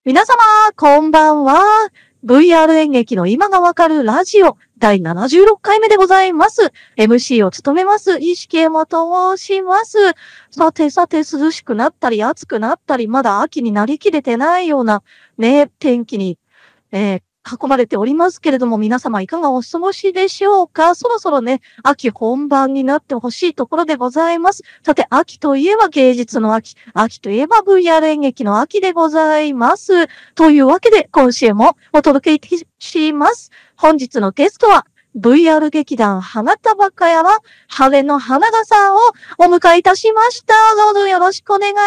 皆様、こんばんは。VR 演劇の今がわかるラジオ第76回目でございます。MC を務めます、石木山と申します。さて、涼しくなったり暑くなったり、まだ秋になりきれてないようなね、天気に、囲まれておりますけれども、皆様いかがお過ごしでしょうか。そろそろね、秋本番になってほしいところでございます。さて、秋といえば芸術の秋、秋といえば VR 演劇の秋でございます。というわけで、今週もお届けします。本日のゲストは、VR 劇団花束から晴れの花笠をお迎えいたしました。どうぞよろしくお願い